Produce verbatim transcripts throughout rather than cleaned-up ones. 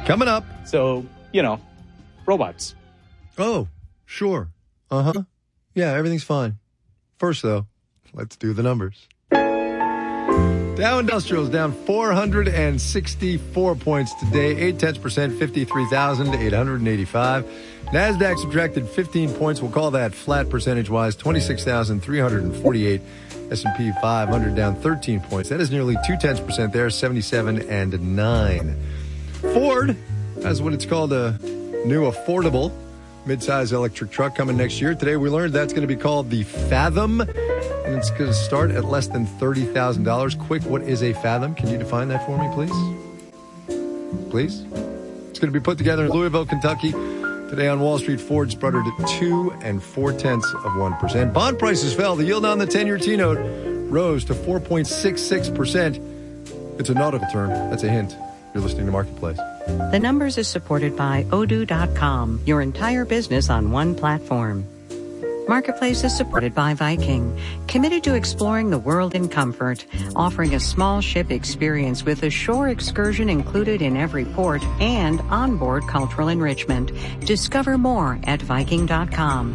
Coming up. So, you know, robots. Oh, sure. Uh-huh. Yeah, everything's fine. First, though, let's do the numbers. Dow Industrials down four hundred sixty-four points today, eight tenths percent, fifty-three thousand eight hundred eighty-five. NASDAQ subtracted fifteen points. We'll call that flat percentage-wise, twenty-six thousand three hundred forty-eight. S and P five hundred down thirteen points. That is nearly two tenths percent there, seventy-seven and nine. Ford has what it's called a new affordable midsize electric truck coming next year. Today we learned that's going to be called the Fathom, and it's going to start at less than thirty thousand dollars. Quick, what is a Fathom? Can you define that for me, please? Please? It's going to be put together in Louisville, Kentucky. Today on Wall Street, Ford sputtered at two and four tenths of one percent. Bond prices fell. The yield on the ten-year T-note rose to four point six six percent. It's a nautical term. That's a hint. You're listening to Marketplace. The Numbers is supported by Odoo dot com, your entire business on one platform. Marketplace is supported by Viking, committed to exploring the world in comfort, offering a small ship experience with a shore excursion included in every port and onboard cultural enrichment. Discover more at Viking dot com.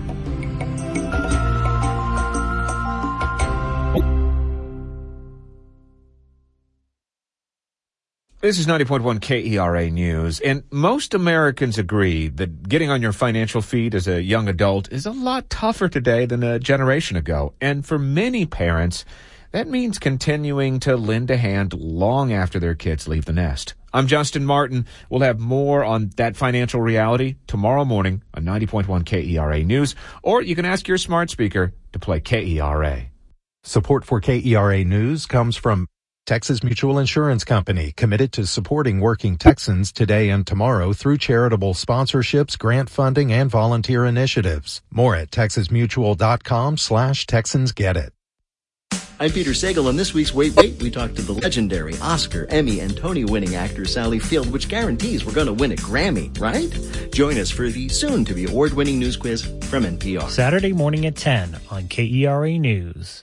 This is ninety point one K E R A News, and most Americans agree that getting on your financial feet as a young adult is a lot tougher today than a generation ago. And for many parents, that means continuing to lend a hand long after their kids leave the nest. I'm Justin Martin. We'll have more on that financial reality tomorrow morning on ninety point one K E R A News, or you can ask your smart speaker to play K E R A. Support for K E R A News comes from Texas Mutual Insurance Company, committed to supporting working Texans today and tomorrow through charitable sponsorships, grant funding, and volunteer initiatives. More at texas mutual dot com slash Texans Get It. I'm Peter Sagal. On this week's Wait Wait, we talked to the legendary Oscar, Emmy, and Tony-winning actor Sally Field, which guarantees we're going to win a Grammy, right? Join us for the soon-to-be award-winning news quiz from N P R. Saturday morning at ten on K E R A News.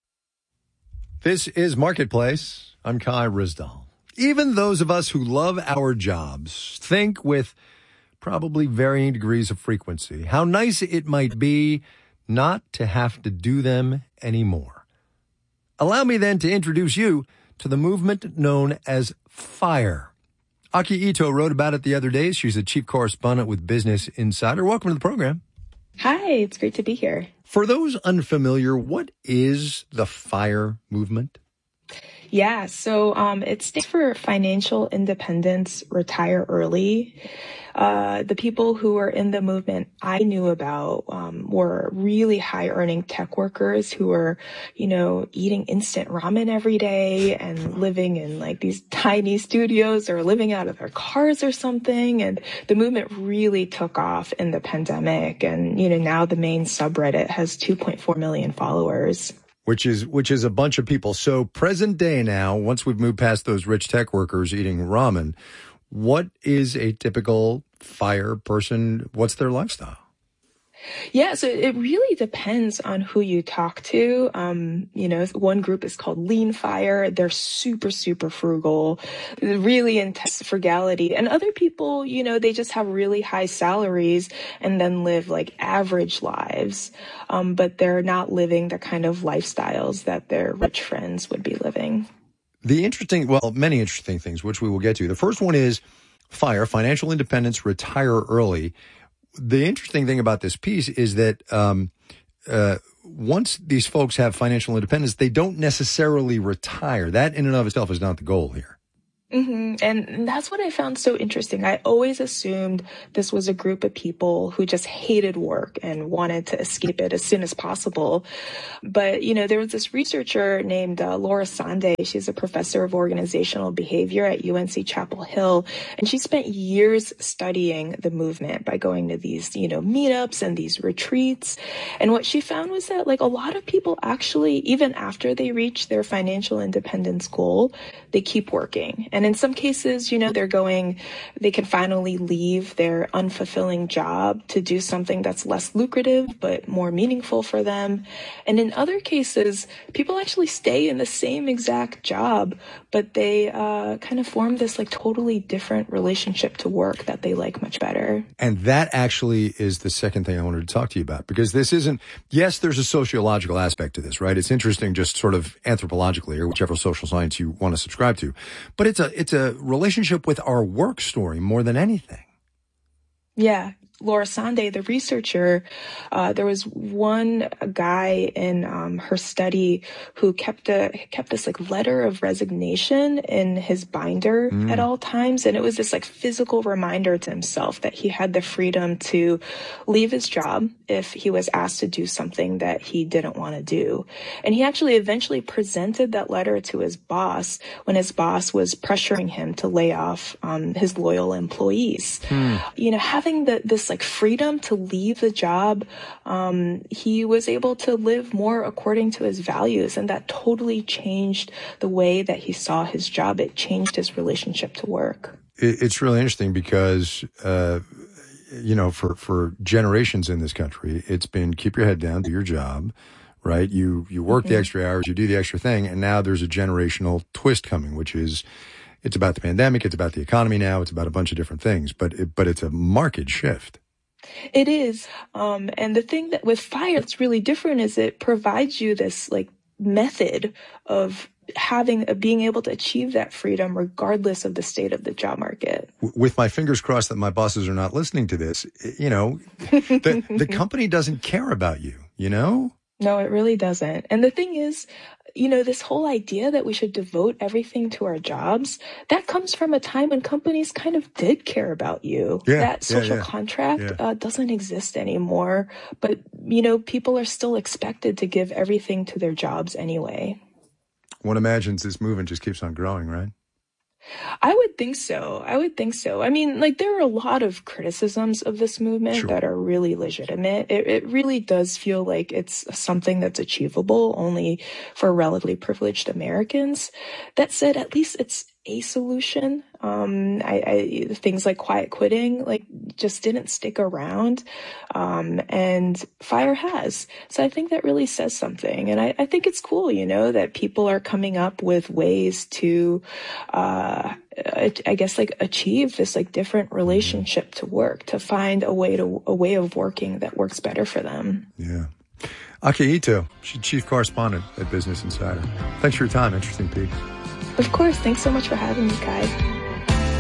This is Marketplace. I'm Kai Rizdal. Even those of us who love our jobs think with probably varying degrees of frequency how nice it might be not to have to do them anymore. Allow me then to introduce you to the movement known as FIRE. Aki Ito wrote about it the other day. She's a chief correspondent with Business Insider. Welcome to the program. Hi, it's great to be here. For those unfamiliar, what is the FIRE movement? Yeah, so um, it stands for Financial Independence, Retire Early. Uh, the people who were in the movement I knew about um, were really high-earning tech workers who were, you know, eating instant ramen every day and living in like these tiny studios or living out of their cars or something. And the movement really took off in the pandemic. And, you know, now the main subreddit has two point four million followers. Which is which is a bunch of people. So present day now, once we've moved past those rich tech workers eating ramen, what is a typical FIRE person? What's their lifestyle? Yeah, so it really depends on who you talk to. Um, you know, one group is called Lean Fire. They're super, super frugal, really intense frugality. And other people, you know, they just have really high salaries and then live like average lives. Um, but they're not living the kind of lifestyles that their rich friends would be living. The interesting, well, many interesting things, which we will get to. The first one is FIRE, Financial Independence, Retire Early. The interesting thing about this piece is that um, uh, once these folks have financial independence, they don't necessarily retire. That in and of itself is not the goal here. Mm-hmm. And that's what I found so interesting. I always assumed this was a group of people who just hated work and wanted to escape it as soon as possible. But, you know, there was this researcher named uh, Laura Sande. She's a professor of organizational behavior at U N C Chapel Hill. And she spent years studying the movement by going to these, you know, meetups and these retreats. And what she found was that, like, a lot of people actually, even after they reach their financial independence goal, they keep working. And in some cases, you know, they're going, they can finally leave their unfulfilling job to do something that's less lucrative but more meaningful for them. And in other cases, people actually stay in the same exact job, but they uh, kind of form this like totally different relationship to work that they like much better. And that actually is the second thing I wanted to talk to you about, because this isn't, yes, there's a sociological aspect to this, right? It's interesting just sort of anthropologically, or whichever social science you want to subscribe to, but it's a, it's a relationship with our work story more than anything. Yeah. Laura Sande, the researcher, uh, there was one guy in um, her study who kept a kept this like letter of resignation in his binder mm. at all times, and it was this like physical reminder to himself that he had the freedom to leave his job if he was asked to do something that he didn't want to do. And he actually eventually presented that letter to his boss when his boss was pressuring him to lay off um, his loyal employees. Mm. You know, having the this like freedom to leave the job, um, he was able to live more according to his values, and that totally changed the way that he saw his job. It changed his relationship to work. It's really interesting because, uh, you know, for, for generations in this country, it's been keep your head down, do your job, right? You, you work mm-hmm. the extra hours, you do the extra thing, and now there's a generational twist coming, which is it's about the pandemic, it's about the economy now, it's about a bunch of different things, but it, but it's a marked shift. It is. Um, and the thing that with FIRE that's really different is it provides you this like method of having, of being able to achieve that freedom regardless of the state of the job market. With my fingers crossed that my bosses are not listening to this, you know, the, the company doesn't care about you, you know? No, it really doesn't. And the thing is, you know, this whole idea that we should devote everything to our jobs, that comes from a time when companies kind of did care about you. Yeah, that social yeah, yeah. contract yeah. uh, doesn't exist anymore. But, you know, people are still expected to give everything to their jobs anyway. One imagines this movement just keeps on growing, right? I would think so. I would think so. I mean, like, there are a lot of criticisms of this movement Sure. that are really legitimate. It, it really does feel like it's something that's achievable only for relatively privileged Americans. That said, at least it's a solution. Um, I, I, things like quiet quitting, like, just didn't stick around. Um, and FIRE has. So I think that really says something. And I, I think it's cool, you know, that people are coming up with ways to, uh, I guess, like, achieve this, like, different relationship to work, to find a way to, a way of working that works better for them. Yeah. Aki Ito, she's chief correspondent at Business Insider. Thanks for your time. Interesting piece. Of course. Thanks so much for having me, Kai.